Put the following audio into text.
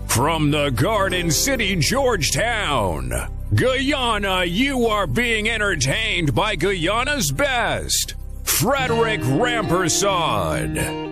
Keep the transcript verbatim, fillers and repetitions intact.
From the Garden City, Georgetown, Guyana, you are being entertained by Guyana's best, Frederick Rampersad.